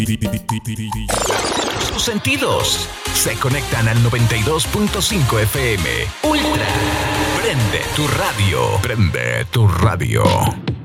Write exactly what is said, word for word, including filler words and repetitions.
Sus sentidos se conectan al noventa y dos punto cinco F M. Ultra. Prende tu radio. Prende tu radio.